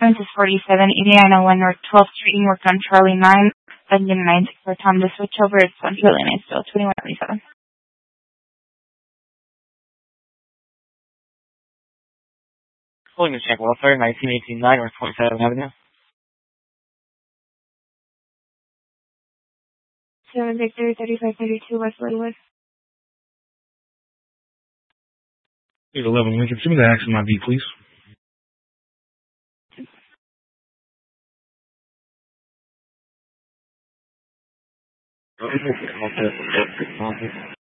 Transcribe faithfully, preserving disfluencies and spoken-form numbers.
This is forty-seven eighty-nine oh one North twelfth Street, New York on Charlie nine, London nine six four Tom to switch over. It's one Charlie nine still, twenty-one seventy-seven. Pulling the check welfare, nineteen eighty-nine North twenty-seventh Avenue. seven Victor, thirty-five thirty-two West Woodwood. eight eleven Lincoln. Give me the accent I D, please. Okay.